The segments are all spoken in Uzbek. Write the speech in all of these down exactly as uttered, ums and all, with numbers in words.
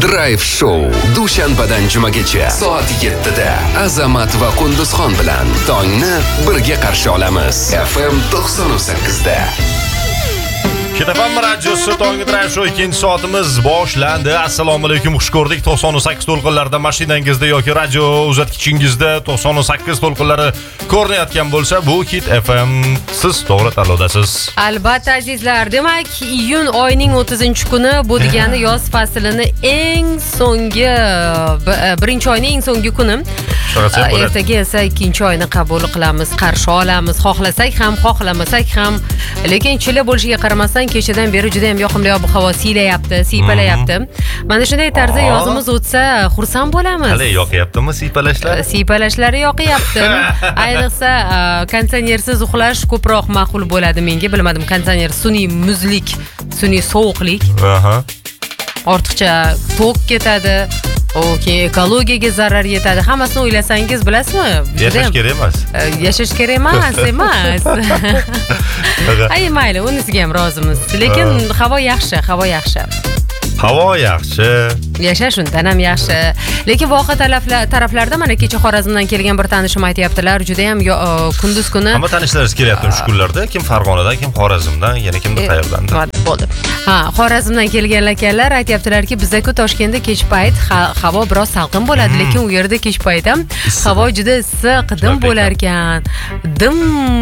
Drive Show dushanbadan jumagacha soat yettida Azamat va Qunduzxon bilan tongni birga qarshi olamiz. F M to'qson sakkizda. Kitafam radiosi Tonggi Drive Show ikkinchi soatimiz boshlandi. Assalomu alaykum, xush ko'rdik. to'qson sakkiz to'lqinlarda mashinangizda yoki radio uzatgichingizda to'qson sakkiz to'lqinlari ko'rinayotgan bo'lsa, bu Hit F M siz to'g'ri tanlovdasiz. Albatta azizlar, demak iyun oyining o'ttizinchi kuni bu degani yoz faslini eng so'nggi birinchi oyning eng so'nggi kuni. Ertaga esa ikkinchi oyni qabul qilamiz, qarshi olamiz, xohlasak ham, xohlamasak ham. Lekin chilla bo'lishiga qaramasdan kechadan beri juda ham yoqimli ob-havo siylayapti, siypalayapti. Mana shunday tarzda yozimiz o'tsa xursand bo'lamiz. Hali yoqyaptimi siypalashlar? Siypalashlari yoqyapti. Ayniqsa konditsionersiz uxlash ko'proq ma'qul bo'ladi menga. Bilmadim, konditsioner sun'iy muzlik, sun'iy sovuqlik. Aha. Ortiqcha tok ketadi. Okey, ekologiyaga zarar yetadi. Hammasini o'ylasangiz, bilasizmi? Yashash kerak emas. Yashash kerak emas, emas. Ay, mayli, unisiga ham rozimiz. Lekin havo yaxshi, havo yaxshi. Havo yaxshi. Yashash undan ham yaxshi. Lekin voqea taraflarda mana kecha Xorazmdan kelgan bir tanishim aytayaptilar, juda ham kunduz kuni. Hamma tanishlaringiz kelyapti shu kunlarda. Kim Farg'onadan, kim Xorazmdan, yana kimdir qayerdandir. Bo'ldi. Ha, Xorazmdan kelgan akallar aytayaptilarki, bizda-ku Toshkentda kech payt havo biroz salqin bo'ladi, lekin u yerda kech payt ham havo juda issiq, dim bo'lar ekan. Dim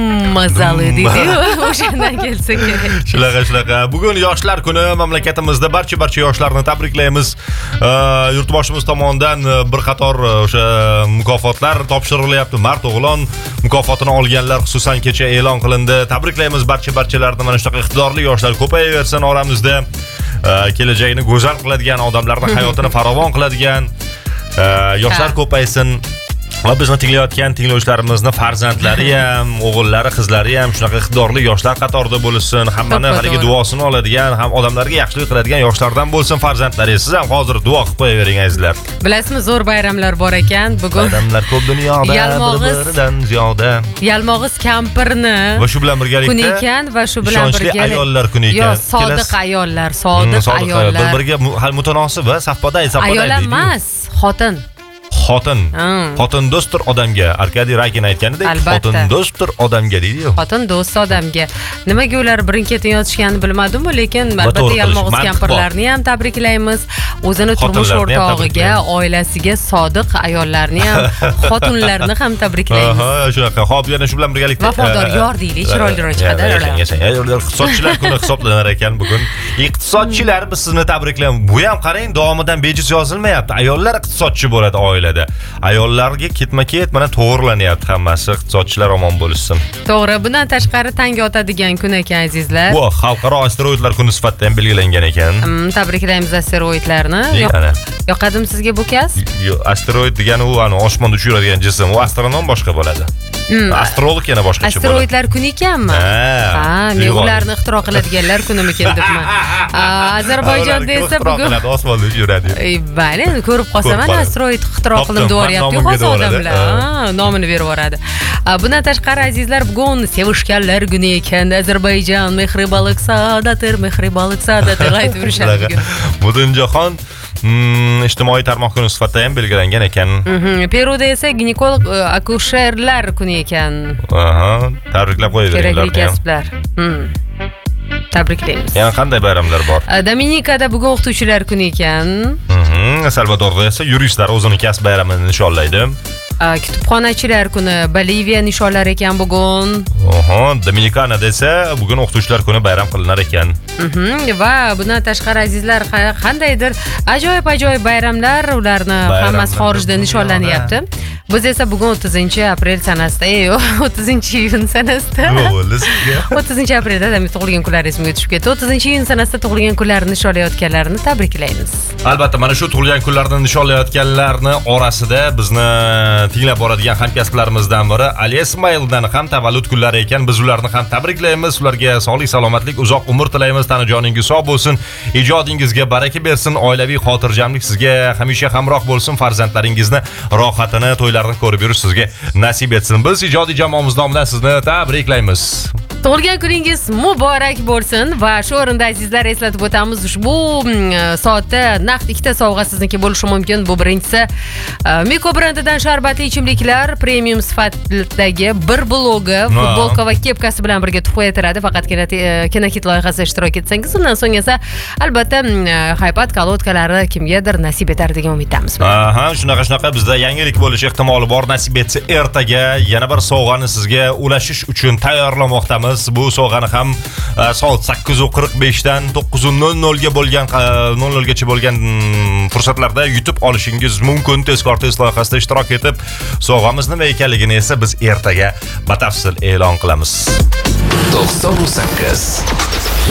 mazali deydi-yu, o'shandan kelsa kerak. Shunaqa, shunaqa. Bugun yoshlar kuni, mamlakatimizda barcha-barcha yoshlarni tabriklaymiz. Yurtboshimiz tomonidan bir qator o'sha mukofotlar topshirilyapti. Mart o'g'lon mukofotini olganlar xususan kecha e'lon qilindi. Tabriklaymiz barcha-barchalarni. Mana shunaqa iqtidorli yoshlar ko'payaversin oramizda. Kelajagini go'zal qiladigan, odamlarning hayotini farovon qiladigan yoshlar ko'paysin. Va bizni tinglayotgan tinglovchilarimizni farzandlari ham, o'g'illari, qizlari ham shunaqa iqtidorli yoshlar qatorida bo'lsin. Hammani haligi duosini oladigan, ham odamlarga yaxshilik qiladigan yoshlardan bo'lsin farzandlaringiz. Siz ham hozir duo qilib qo'yavering azizlar. Bilasizmi, zo'r bayramlar bor ekan bugun. Bayramlar ko'p dunyoda, bir-biridan ziyoda. Yalmog'iz kampirni va shu bilan birgalikda kuni ekan va shu bilan birgalikda ayollar kuni ekan. Yo, sodiq ayollar, sodiq ayollar. Bir-biriga hal mutanosib va safpoda safpoda. Ayol emas, xotin. Xotin. Xotin do'stdir odamga. Arkadiy Rakin aytganidek, xotin do'stdir odamga deydi-yu. Xotin do'st odamga. Nimaga ular birin-ketin yozishganini bilmadim-ku, lekin albatta yalmog'iz kampirlarni ham tabriklaymiz. O'zini turmush o'rtog'iga, oilasiga sodiq ayollarni ham, xotinlarni ham tabriklaymiz. Ha, shunaqa. Xo'p, yana shu bilan birgalikda vafodor yor deylik, chiroyliroq chiqadi. Iqtisodchilar kuni hisoblanar ekan bugun. Iqtisodchilar, biz sizni tabriklaymiz. Bu ham qarang, davomidan bejiz yozilmayapti. Ayollar iqtisodchi bo'ladi oilada. Ayollarga ketma-ket mana to'g'rilanyapti hammasi. Iqtisodchilar omon bo'lsin. To'g'ri, bundan tashqari tanga otadigan kun ekan azizlar. Bu xalqaro asteroidlar kuni sifatida ham belgilangan ekan. Tabriklaymiz asteroidlarni. Yoqadimi sizga bu kasb? Yo'q, asteroid degani u ani osmonda uchiradigan jism, u astronom boshqa bo'ladi. Astrolog yana boshqacha bo'ladi. Asteroidlar kuni ekanmi? Ha, men ularni ixtiro qiladiganlar kunimikin debman. Ozarbayjonda esa bugun osmonda uchiradi. Ey, bali, ko'rib qolsam, mana asteroid ixtiro qilindi deyapti-ku hozir odamlar. Ha, nomini berib yuboradi. Bundan tashqari azizlar, bugun sevishganlar kuni ekan. Ozarbayjon mehribonlik saodatir, mehribonlik saodatir aytib yurishadi bugun. Butunjahon ijtimoiy tarmoq kuni sifatida ham belgilangan ekan. Peruda esa ginekolog akusherlar kuni ekan. Aha, tabriklab qo'yaveringlar. Kerakli kasblar. Tabriklaymiz. Yana qanday bayramlar bor? Dominikada bugun o'qituvchilar kuni ekan. Salvadorda esa yuristlar o'zining kasb bayramini nishonlaydi. Kutubxonachilar kuni Boliviya nishonlar ekan bugun. Oho, Dominikanada esa bugun o'qituvchilar kuni bayram qilinar ekan. Va bundan tashqari azizlar, qandaydir ajoyib-ajoyib bayramlar, ularni hammasi xorijda nishonlanyapti. Biz esa bugun o'ttizinchi aprel sanasida, yo'q, o'ttizinchi iyun sanasida. o'ttizinchi aprelda adam tug'ilgan kunlari esimga tushib ketdi. o'ttizinchi iyun sanasida tug'ilgan kunlarini nishonlayotganlarni tabriklaymiz. Albatta, mana shu tug'ilgan kunlarini nishonlayotganlarni orasida bizni tinglab boradigan hamkasblarimizdan biri Ali Ismoildan ham tavallud kunlari ekan. Biz ularni ham tabriklaymiz. Ularga sog'lik, salomatlik, uzoq umr tilaymiz. Tanajoningiz sog' bo'lsin, ijodingizga baraka bersin, oilaviy xotirjamlik sizga hamisha hamroh bo'lsin, farzandlaringizni rohatini, to'ylarini ko'rib yurish sizga nasib etsin. Biz ijodiy jamoamiz nomidan sizni tabriklaymiz. Tug'ilgan kuningiz muborak bo'lsin va shu o'rinda azizlar eslatib o'tamiz, ushbu soatda naqd ikkita sovg'a sizniki bo'lishi mumkin. Bu birinchisi Miko brendidan sharbatli ichimliklar premium sifatidagi bir blogi futbolka va kepkasi bilan birga tuhfa etiladi. Faqatgina kinokit loyihasida ishtirok etsangiz, undan so'ng esa albatta iPad kolodkalari kimgadir nasib etar degan umiddamiz. Aha, shunaqa shunaqa bizda yangilik bo'lish ehtimoli bor. Nasib etsa ertaga yana bir sovg'ani sizga ulashish uchun tayyorlamoqdamiz. Bu sovg'ani ham soat sakkiz qirq besh dan to'qqiz nol nol ga bo'lgan nol nol gacha bo'lgan fursatlarda yutib olishingiz mumkin. Tezkor test loyihasida ishtirok etib, sovg'amiz nima ekanligini esa biz ertaga batafsil e'lon qilamiz. to'qson sakkiz